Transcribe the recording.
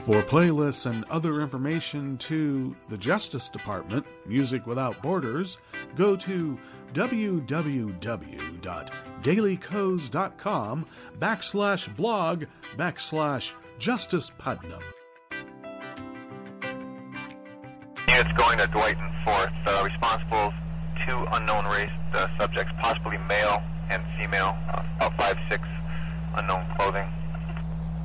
For playlists and other information to the Justice Department, Music Without Borders, go to www.dailycodes.com/blog/JusticePutnam. Units going to Dwight and Forth, responsible 2 unknown race subjects, possibly male and female, about 5'6", unknown clothing.